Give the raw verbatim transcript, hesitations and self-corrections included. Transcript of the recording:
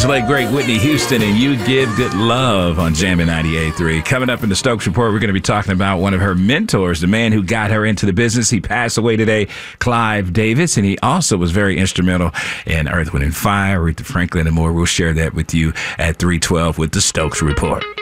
late great Whitney Houston and You Give Good Love on Jammin' ninety-eight point three. Coming up in the Stokes Report, we're going to be talking about one of her mentors, the man who got her into the business. He passed away today, Clive Davis, and he also was very instrumental in Earth, Wind and Fire, Aretha Franklin, and more. We'll share that with you at three twelve with the Stokes Report.